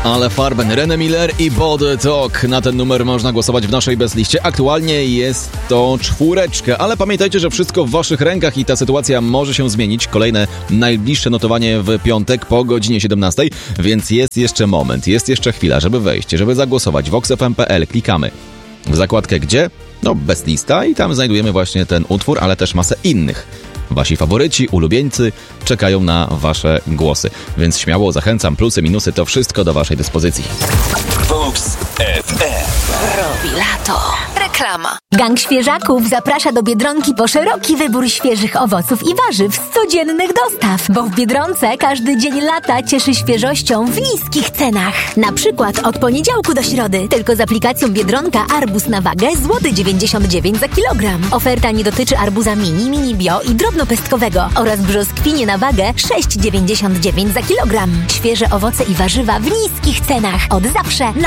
Ale Farben, René Miller i Body Talk. Na ten numer można głosować w naszej bezliście. Aktualnie jest to 4, ale pamiętajcie, że wszystko w waszych rękach i ta sytuacja może się zmienić. Kolejne najbliższe notowanie w piątek po godzinie 17, więc jest jeszcze moment, jest jeszcze chwila, żeby wejść, żeby zagłosować. voxfm.pl, klikamy w zakładkę gdzie? No, bezlista i tam znajdujemy właśnie ten utwór, ale też masę innych. Wasi faworyci, ulubieńcy czekają na wasze głosy. Więc śmiało zachęcam, plusy, minusy, to wszystko do waszej dyspozycji. Vox FM. Robi lato. Reklama. Gang Świeżaków zaprasza do Biedronki po szeroki wybór świeżych owoców i warzyw z codziennych dostaw, bo w Biedronce każdy dzień lata cieszy świeżością w niskich cenach. Na przykład od poniedziałku do środy tylko z aplikacją Biedronka arbuz na wagę złoty 99 za kilogram. Oferta nie dotyczy arbuza mini bio i drobnopestkowego oraz brzoskwinie na wagę 6,99 za kilogram. Świeże owoce i warzywa w niskich cenach od zawsze na